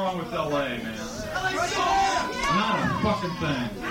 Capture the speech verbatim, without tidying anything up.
wrong with L A, man? Not a fucking thing.